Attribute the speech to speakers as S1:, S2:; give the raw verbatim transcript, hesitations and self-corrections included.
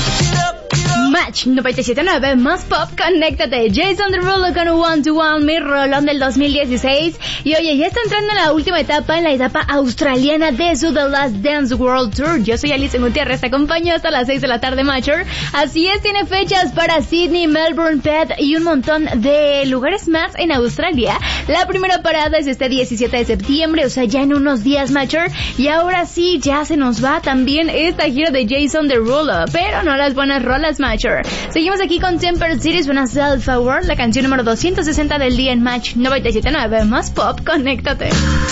S1: Match noventa y siete punto nueve más pop, conéctate. Jason Derulo con One to One, mi rolón del dos mil dieciséis. Y oye, ya está entrando en la última etapa, en la etapa australiana de su The Last Dance World Tour. Yo soy Alicia Gutiérrez, te acompaño hasta las seis de la tarde, Matcher. Así es, tiene fechas para Sydney, Melbourne, Perth y un montón de lugares más en Australia. La primera parada es este diecisiete de septiembre, o sea, ya en unos días, Matcher. Y ahora sí, ya se nos va también esta gira de Jason Derulo, pero no las buenas rolas, Matcher. Seguimos aquí con Temper City, suena Self Aware, la canción número doscientos sesenta del día en Match noventa y siete punto nueve más pop, conéctate.